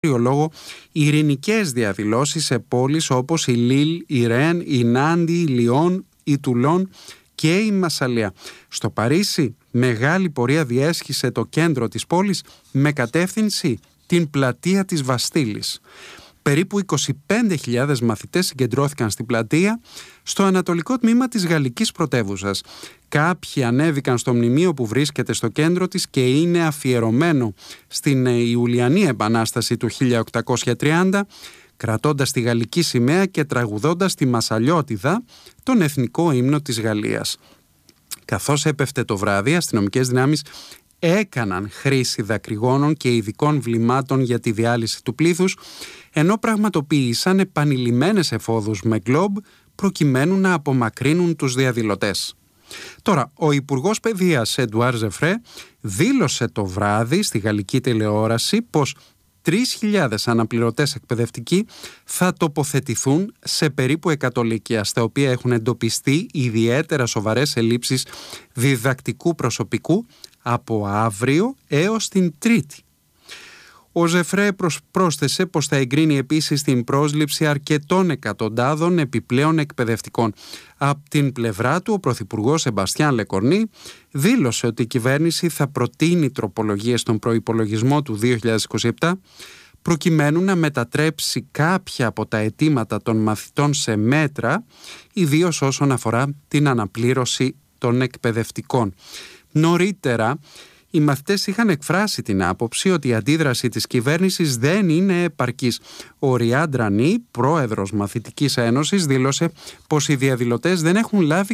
λόγο ειρηνικές διαδηλώσεις σε πόλεις όπως η Λίλ, η Ρεν, η Νάντι, η Λιόν, η Τουλόν και η Μασσαλία. Στο Παρίσι, μεγάλη πορεία διέσχισε το κέντρο της πόλης με κατεύθυνση την πλατεία της Βαστίλης. Περίπου 25.000 μαθητές συγκεντρώθηκαν στην πλατεία στο ανατολικό τμήμα της γαλλικής πρωτεύουσας. Κάποιοι ανέβηκαν στο μνημείο που βρίσκεται στο κέντρο της και είναι αφιερωμένο στην Ιουλιανή Επανάσταση του 1830, κρατώντας τη γαλλική σημαία και τραγουδώντας τη Μασσαλιώτιδα, τον εθνικό ύμνο της Γαλλίας. Καθώς έπεφτε το βράδυ, αστυνομικές δυνάμεις έκαναν χρήση δακρυγόνων και ειδικών βλημάτων για τη διάλυση του πλήθους, ενώ πραγματοποίησαν επανειλημμένες εφόδους με γκλόμπ προκειμένου να απομακρύνουν τους διαδηλωτές. Τώρα, ο Υπουργός Παιδείας Εντουάρ Ζεφρέ δήλωσε το βράδυ στη γαλλική τηλεόραση πως 3.000 αναπληρωτές εκπαιδευτικοί θα τοποθετηθούν σε περίπου 100 λύκεια, στα οποία έχουν εντοπιστεί ιδιαίτερα σοβαρές ελλείψεις διδακτικού προσωπικού από αύριο έως την Τρίτη. Ο Ζεφρέ πρόσθεσε πως θα εγκρίνει επίσης την πρόσληψη αρκετών εκατοντάδων επιπλέον εκπαιδευτικών. Από την πλευρά του, ο Πρωθυπουργός Σεμπαστιάν Λεκορνί δήλωσε ότι η κυβέρνηση θα προτείνει τροπολογίες στον προϋπολογισμό του 2027 προκειμένου να μετατρέψει κάποια από τα αιτήματα των μαθητών σε μέτρα, ιδίως όσον αφορά την αναπλήρωση των εκπαιδευτικών. Νωρίτερα, οι μαθητές είχαν εκφράσει την άποψη ότι η αντίδραση της κυβέρνησης δεν είναι επαρκής. Ο Ριάντ Ρανί, πρόεδρος Μαθητικής Ένωσης, δήλωσε πως οι διαδηλωτές δεν έχουμε λάβει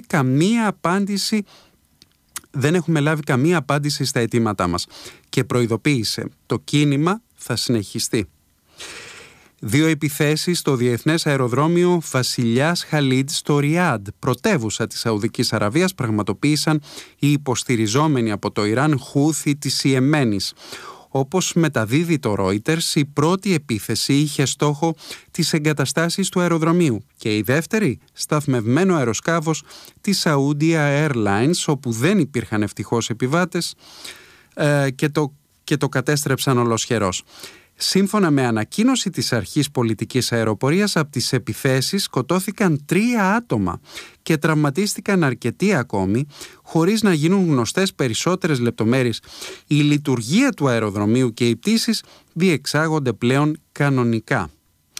καμία απάντηση στα αιτήματά μας και προειδοποίησε: το κίνημα θα συνεχιστεί. 2 επιθέσεις στο διεθνές αεροδρόμιο Βασιλιάς Χαλίντ στο Ριάντ, πρωτεύουσα της Σαουδικής Αραβίας, πραγματοποίησαν οι υποστηριζόμενοι από το Ιράν Χούθι της Ιεμένης. Όπως μεταδίδει το Reuters, η πρώτη επίθεση είχε στόχο τις εγκαταστάσεις του αεροδρομίου και η δεύτερη σταθμευμένο αεροσκάφος της Saudia Airlines, όπου δεν υπήρχαν ευτυχώς επιβάτες και το κατέστρεψαν ολοσχερός. Σύμφωνα με ανακοίνωση της Αρχής Πολιτικής Αεροπορίας, από τις επιθέσεις σκοτώθηκαν 3 άτομα και τραυματίστηκαν αρκετοί ακόμη, χωρίς να γίνουν γνωστές περισσότερες λεπτομέρειες. Η λειτουργία του αεροδρομίου και οι πτήσεις διεξάγονται πλέον κανονικά.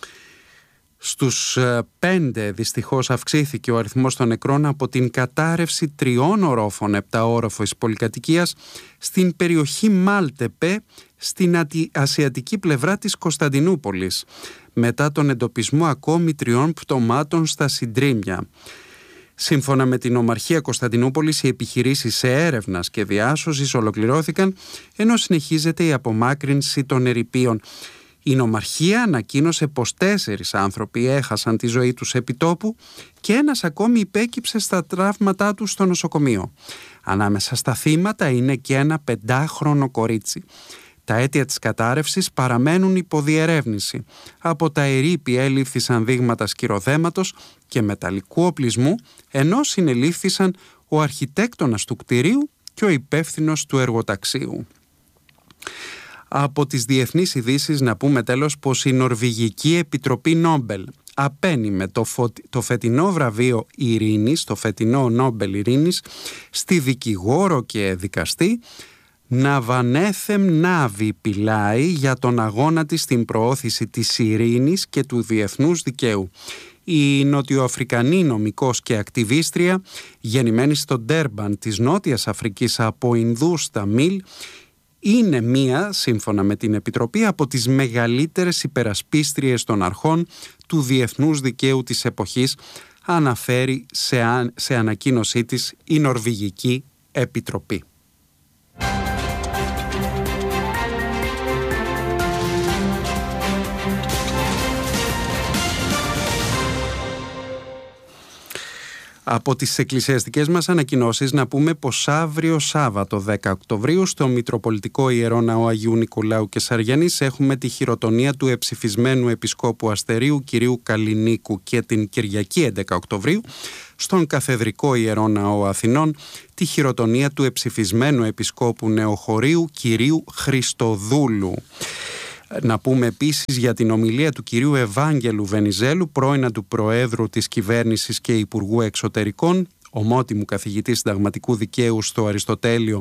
Στους 5 δυστυχώς αυξήθηκε ο αριθμός των νεκρών από την κατάρρευση 3 ορόφων 7όροφης πολυκατοικίας στην περιοχή Μάλτεπε, στην ασιατική πλευρά της Κωνσταντινούπολης, μετά τον εντοπισμό ακόμη 3 πτωμάτων στα συντρίμμια. Σύμφωνα με την Ομαρχία Κωνσταντινούπολης, οι επιχειρήσεις έρευνας και διάσωσης ολοκληρώθηκαν, ενώ συνεχίζεται η απομάκρυνση των ερειπίων. Η νομαρχία ανακοίνωσε πως 4 άνθρωποι έχασαν τη ζωή τους επί τόπου και ένας ακόμη υπέκυψε στα τραύματά του στο νοσοκομείο. Ανάμεσα στα θύματα είναι και ένα 5χρονο κορίτσι. Τα αίτια της κατάρρευσης παραμένουν υποδιερεύνηση. Από τα ερείπια έληφθησαν δείγματα σκυροδέματος και μεταλλικού οπλισμού, ενώ συνελήφθησαν ο αρχιτέκτονας του κτηρίου και ο υπεύθυνος του εργοταξίου. Από τις διεθνείς ειδήσεις να πούμε τέλος πως η Νορβηγική Επιτροπή Νόμπελ απένιμε το φετινό βραβείο Ειρήνης, το φετινό Νόμπελ Ειρήνης, στη δικηγόρο και δικαστή Ναβανέθεμ Νάβι Πιλάι για τον αγώνα της στην προώθηση της ειρήνης και του διεθνούς δικαίου. Η νοτιοαφρικανή νομικός και ακτιβίστρια, γεννημένη στο Ντέρμπαν της Νότιας Αφρικής από Ινδούς Ταμίλ, είναι μία, σύμφωνα με την Επιτροπή, από τις μεγαλύτερες υπερασπίστριες των αρχών του διεθνούς δικαίου της εποχής, αναφέρει σε ανακοίνωσή της η Νορβηγική Επιτροπή. Από τις εκκλησιαστικές μας ανακοινώσεις να πούμε πως αύριο Σάββατο 10 Οκτωβρίου στο Μητροπολιτικό Ιερό Ναό Αγίου Νικολάου και Σαριανής έχουμε τη χειροτονία του εψηφισμένου Επισκόπου Αστερίου κυρίου Καλλινίκου και την Κυριακή 11 Οκτωβρίου στον Καθεδρικό Ιερό Ναό Αθηνών τη χειροτονία του εψηφισμένου Επισκόπου Νεοχωρίου κυρίου Χριστοδούλου. Να πούμε επίσης για την ομιλία του κυρίου Ευάγγελου Βενιζέλου, πρώην του Προέδρου της Κυβέρνησης και Υπουργού Εξωτερικών, ομότιμου καθηγητή συνταγματικού δικαίου στο Αριστοτέλειο.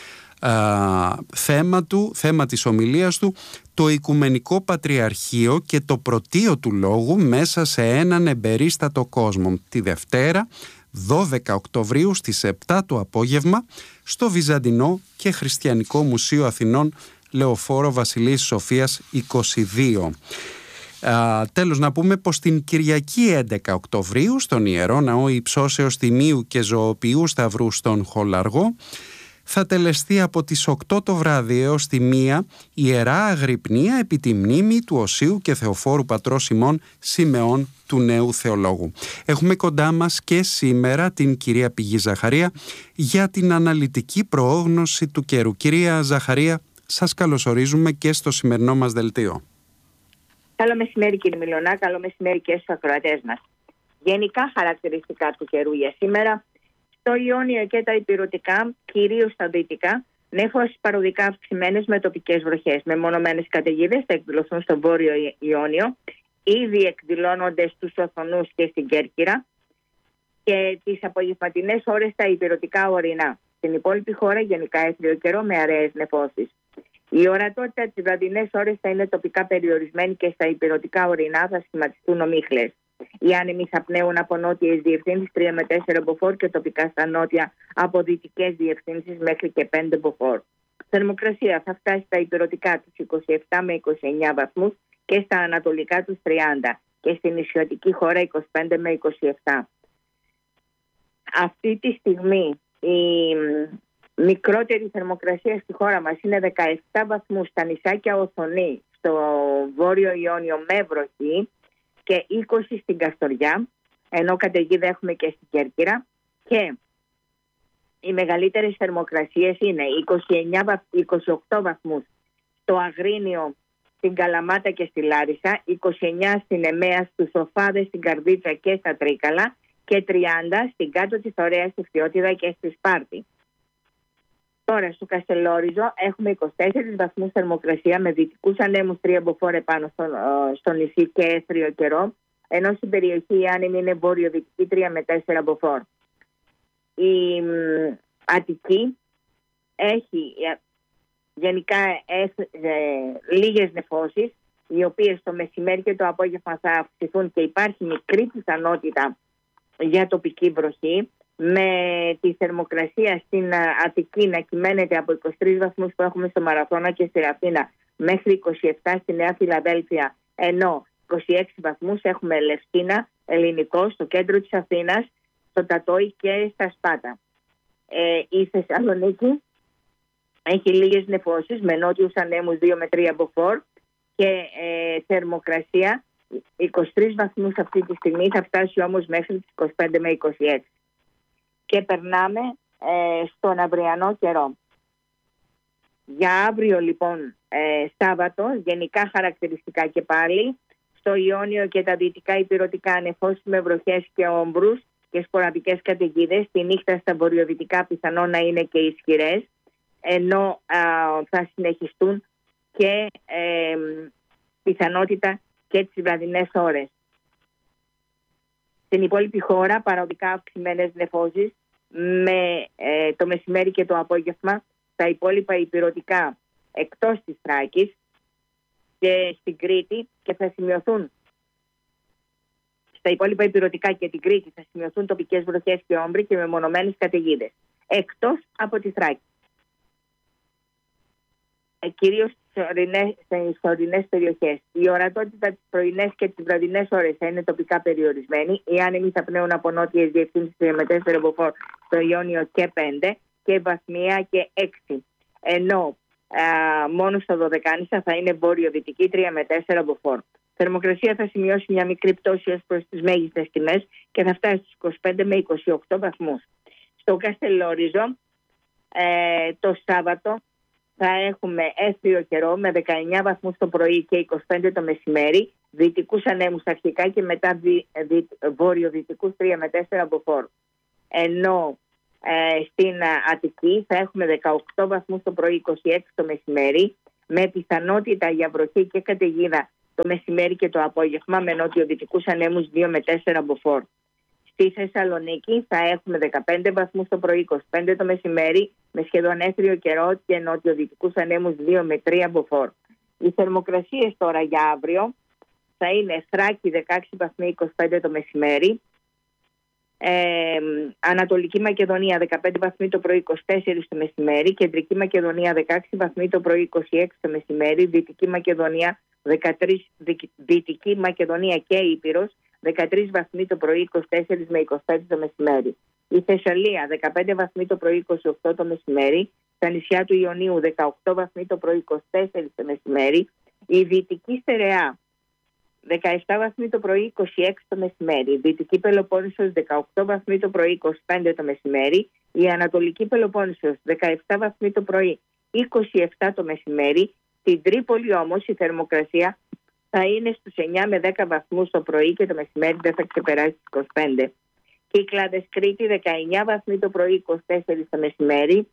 Θέμα της ομιλίας του, το Οικουμενικό Πατριαρχείο και το πρωτείο του λόγου μέσα σε έναν εμπερίστατο κόσμο, τη Δευτέρα 12 Οκτωβρίου στις 7 το απόγευμα στο Βυζαντινό και Χριστιανικό Μουσείο Αθηνών, Λεωφόρο Βασιλής Σοφίας 22. Τέλος, να πούμε πως την Κυριακή 11 Οκτωβρίου στον Ιερό Ναό Υψώσεως Τιμίου και Ζωοποιού Σταυρού στον Χολαργό θα τελεστεί από τις 8 το βράδυ έως τη 1 Ιερά Αγρυπνία επί τη μνήμη του Οσίου και Θεοφόρου πατρός ημών Σιμεών του Νέου Θεολόγου. Έχουμε κοντά μας και σήμερα την κυρία Πηγή Ζαχαρία για την αναλυτική προόγνωση του καιρού. Κυρία Ζαχαρία, σας καλωσορίζουμε και στο σημερινό μας δελτίο. Καλό μεσημέρι κύριε Μιλωνά, καλό μεσημέρι και στους ακροατές μας. Γενικά χαρακτηριστικά του καιρού για σήμερα: στο Ιόνιο και τα ηπειρωτικά, κυρίως στα δυτικά, νέφωσεις παροδικά αυξημένες με τοπικές βροχές. Μεμονωμένες καταιγίδες θα εκδηλωθούν στο Βόρειο Ιόνιο, ήδη εκδηλώνονται στους Οθονούς και στην Κέρκυρα, και τις απογευματινές ώρες στα ηπειρωτικά ορεινά. Στην υπόλοιπη χώρα γενικά έθριο καιρό με αραιές νεφώσεις. Η ορατότητα τις βραδινές ώρες θα είναι τοπικά περιορισμένη και στα ηπειρωτικά ορεινά θα σχηματιστούν ομίχλες. Οι άνεμοι θα πνέουν από νότιες διευθύνσεις 3 με 4 μποφόρ και τοπικά στα νότια από δυτικές διευθύνσεις μέχρι και 5 μποφόρ. Θερμοκρασία θα φτάσει στα ηπειρωτικά τους 27 με 29 βαθμούς και στα ανατολικά τους 30 και στην νησιωτική χώρα 25 με 27. Αυτή τη στιγμή η μικρότερη θερμοκρασία στη χώρα μας είναι 17 βαθμούς στα νησάκια Οθονή, στο Βόρειο Ιόνιο με βροχή, και 20 στην Καστοριά, ενώ καταιγίδα έχουμε και στην Κέρκυρα, και οι μεγαλύτερες θερμοκρασίες είναι 28 βαθμούς στο Αγρίνιο, στην Καλαμάτα και στη Λάρισα, 29 στην Εμέα, στους Σοφάδες, στην Καρδίτσα και στα Τρίκαλα και 30 στην Κάτω της Θωρέας, στη Φθιώτιδα και στη Σπάρτη. Τώρα στο Καστελόριζο έχουμε 24 βαθμούς θερμοκρασία με δυτικούς ανέμους 3 μποφόρ επάνω στο νησί και έθριο καιρό, ενώ στην περιοχή οι άνεμοι είναι βόρειο-δυτικοί 3 με 4 μποφόρ. Η Αττική έχει γενικά λίγες νεφώσεις, οι οποίες το μεσημέρι και το απόγευμα θα αυξηθούν και υπάρχει μικρή πιθανότητα για τοπική βροχή, με τη θερμοκρασία στην Αττική να κυμαίνεται από 23 βαθμούς που έχουμε στο Μαραθώνα και στη Αθήνα μέχρι 27 στη Νέα Φιλαδέλφια, ενώ 26 βαθμούς έχουμε Λευκίνα, Ελληνικό, στο κέντρο της Αθήνας, στο Τατόι και στα Σπάτα. Η Θεσσαλονίκη έχει λίγες νεφώσεις με νότιους ανέμους 2 με 3 μποφόρ και θερμοκρασία 23 βαθμούς αυτή τη στιγμή, θα φτάσει όμως μέχρι τις 25 με 26. Και περνάμε στον αυριανό καιρό. Για αύριο λοιπόν Σάββατο, γενικά χαρακτηριστικά και πάλι, στο Ιόνιο και τα δυτικά ηπειρωτικά νεφώσεις με βροχές και όμβρους και σποραδικές καταιγίδες. Τη νύχτα στα βορειοδυτικά πιθανό να είναι και ισχυρές, ενώ θα συνεχιστούν και πιθανότητα και τις βραδινές ώρες. Στην υπόλοιπη χώρα παροδικά αυξημένες νεφώσεις με το μεσημέρι και το απόγευμα στα υπόλοιπα ηπειρωτικά εκτός της Θράκης και στην Κρήτη, και θα σημειωθούν στα υπόλοιπα ηπειρωτικά και την Κρήτη θα σημειωθούν τοπικές βροχές και όμβροι και μεμονωμένες καταιγίδες εκτός από τη Θράκη. Κυρίως στις ορεινές περιοχές. Η ορατότητα τις πρωινές και τις βραδινές ώρες θα είναι τοπικά περιορισμένη. Οι άνεμοι θα πνέουν από νότιες διευθύνσεις με 4 μποφόρ στο Ιόνιο και 5 και βαθμία και 6. Ενώ μόνο στο Δωδεκάνησα θα είναι βόρειο-δυτική 3 με 4 μποφόρ. Θερμοκρασία θα σημειώσει μια μικρή πτώση ως προς τις μέγιστες τιμές και θα φτάσει στους 25 με 28 βαθμούς. Στο Καστελόριζο το Σάββατο θα έχουμε έθριο καιρό με 19 βαθμούς το πρωί και 25 το μεσημέρι, δυτικούς ανέμους αρχικά και μετά βόρειο-δυτικούς 3 με 4 μποφόρ. Ενώ στην Αττική θα έχουμε 18 βαθμούς το πρωί, 26 το μεσημέρι, με πιθανότητα για βροχή και καταιγίδα το μεσημέρι και το απόγευμα, με νότιο-δυτικούς ανέμους 2 με 4 μποφόρ. Στη Θεσσαλονίκη θα έχουμε 15 βαθμούς το πρωί, 25 το μεσημέρι, με σχεδόν έθριο καιρό και νότιο-δυτικούς ανέμους 2 με 3 μποφόρ. Οι θερμοκρασίες τώρα για αύριο θα είναι Θράκη 16 βαθμοί, 25 το μεσημέρι, Ανατολική Μακεδονία 15 βαθμοί το πρωί, 24 το μεσημέρι, Κεντρική Μακεδονία 16 βαθμοί το πρωί, 26 το μεσημέρι, Δυτική Μακεδονία 13, Δυτική Μακεδονία και Ήπειρος 13 βαθμοί το πρωί, 24 με 25 το μεσημέρι. Η Θεσσαλία 15 βαθμοί το πρωί, 28 το μεσημέρι, στα νησιά του Ιωνίου 18 βαθμοί το πρωί, 24 το μεσημέρι, η Δυτική Στερεά 17 βαθμοί το πρωί, 26 το μεσημέρι. Δυτική Πελοπόννησος 18 βαθμοί το πρωί, 25 το μεσημέρι. Η Ανατολική Πελοπόννησος 17 βαθμοί το πρωί, 27 το μεσημέρι. Στην Τρίπολη όμως η θερμοκρασία θα είναι στους 9 με 10 βαθμούς το πρωί και το μεσημέρι δεν θα ξεπεράσει τις 25. Κύκλαδες Κρήτη 19 βαθμοί το πρωί, 24 το μεσημέρι.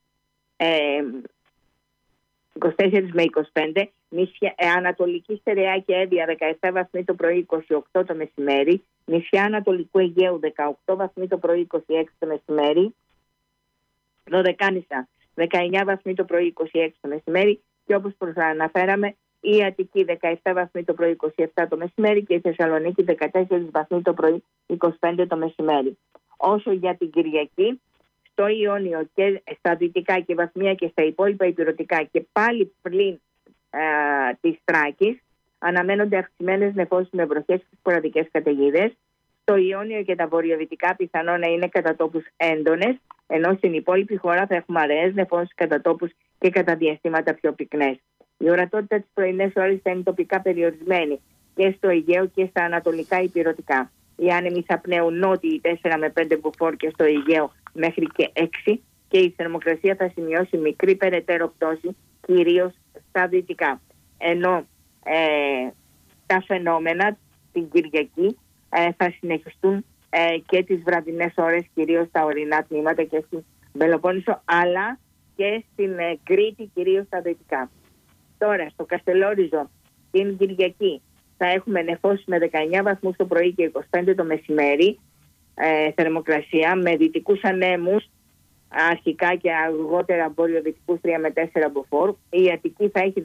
24 με 25, Ανατολική Στερεά και Εύβοια 17 βαθμοί το πρωί, 28 το μεσημέρι, νησιά Ανατολικού Αιγαίου 18 βαθμοί το πρωί, 26 το μεσημέρι, Δωδεκάνησα 19 βαθμοί το πρωί, 26 το μεσημέρι και όπως προαναφέραμε η Αττική 17 βαθμοί το πρωί, 27 το μεσημέρι και η Θεσσαλονίκη 14 βαθμοί το πρωί, 25 το μεσημέρι. Όσο για την Κυριακή, στο Ιόνιο και στα δυτικά και βαθμία και στα υπόλοιπα ηπειρωτικά και πάλι πλην της Θράκης αναμένονται αυξημένες νεφώσεις με βροχές και σποραδικές καταιγίδες. Στο Ιόνιο και τα βορειοδυτικά πιθανό να είναι κατά τόπους έντονες, ενώ στην υπόλοιπη χώρα θα έχουμε αραιές νεφώσεις κατά τόπους και κατά διαστήματα πιο πυκνές. Η ορατότητα τις πρωινές ώρες θα είναι τοπικά περιορισμένη και στο Αιγαίο και στα ανατολικά ηπειρωτικά. Οι άνεμοι θα πνέουν νότιοι 4 με 5 μποφόρ και στο Αιγαίο μέχρι και 6 και η θερμοκρασία θα σημειώσει μικρή περαιτέρω πτώση κυρίως στα δυτικά. Ενώ τα φαινόμενα την Κυριακή θα συνεχιστούν και τις βραδινές ώρες κυρίως στα ορεινά τμήματα και στην Πελοπόννησο αλλά και στην Κρήτη κυρίως στα δυτικά. Τώρα στο Καστελόριζο την Κυριακή θα έχουμε νεφώσεις με 19 βαθμούς το πρωί και 25 το μεσημέρι, θερμοκρασία με δυτικούς ανέμους αρχικά και αργότερα βορειοδυτικούς 3 με 4 μποφόρ. Η Αττική θα έχει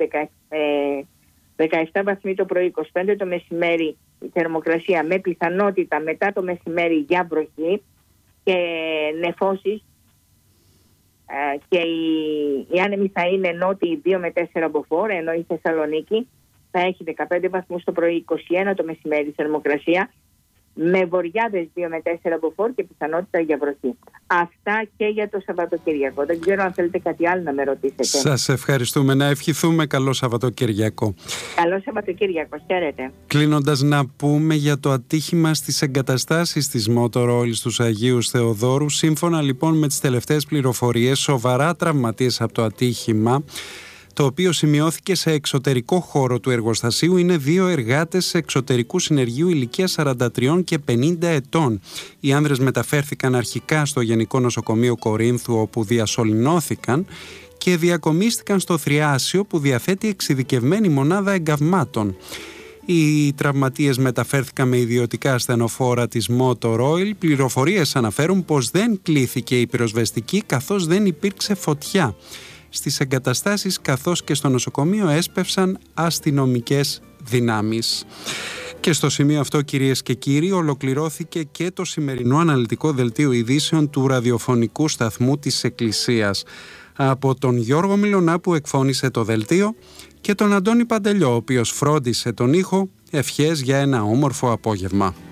17 βαθμοί το πρωί, 25 το μεσημέρι η θερμοκρασία με πιθανότητα μετά το μεσημέρι για βροχή και νεφώσεις και οι άνεμοι θα είναι νότιοι 2 με 4 μποφόρ, ενώ η Θεσσαλονίκη θα έχει 15 βαθμούς το πρωί, 21 το μεσημέρι θερμοκρασία με βοριάδες 2 με 4 μποφόρ και πιθανότητα για βροχή. Αυτά και για το Σαββατοκύριακο. Δεν ξέρω αν θέλετε κάτι άλλο να με ρωτήσετε. Σας ευχαριστούμε. Να ευχηθούμε καλό Σαββατοκύριακο. Καλό Σαββατοκύριακο. Χαίρετε. Κλείνοντας να πούμε για το ατύχημα στις εγκαταστάσεις της Motor Oil στους Αγίους Θεοδόρου. Σύμφωνα λοιπόν με τις τελευταίες πληροφορίες, σοβαρά τραυματίες από το ατύχημα, το οποίο σημειώθηκε σε εξωτερικό χώρο του εργοστασίου, είναι 2 εργάτες εξωτερικού συνεργείου ηλικίας 43 και 50 ετών. Οι άνδρες μεταφέρθηκαν αρχικά στο Γενικό Νοσοκομείο Κορίνθου, όπου διασωληνώθηκαν και διακομίστηκαν στο Θριάσιο, που διαθέτει εξειδικευμένη μονάδα εγκαυμάτων. Οι τραυματίες μεταφέρθηκαν με ιδιωτικά ασθενοφόρα της Motor Oil. Πληροφορίες αναφέρουν πως δεν κλήθηκε η πυροσβεστική καθώς δεν υπήρξε φωτιά. Στις εγκαταστάσεις καθώς και στο νοσοκομείο έσπευσαν αστυνομικές δυνάμεις. Και στο σημείο αυτό, κυρίες και κύριοι, ολοκληρώθηκε και το σημερινό αναλυτικό δελτίο ειδήσεων του ραδιοφωνικού σταθμού της Εκκλησίας. Από τον Γιώργο Μιλωνά που εκφώνησε το δελτίο και τον Αντώνη Παντελιό, ο οποίος φρόντισε τον ήχο, ευχές για ένα όμορφο απόγευμα.